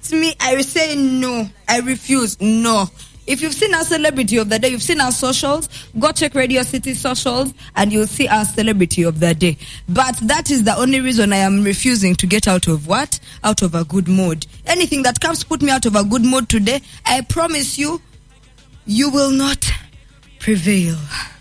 Trust me, I will say no. I refuse. No. If you've seen our celebrity of the day, you've seen our socials, go check Radio City socials and you'll see our celebrity of the day. But that is the only reason I am refusing to get out of what? Out of a good mood. Anything that comes to put me out of a good mood today, I promise you, you will not prevail.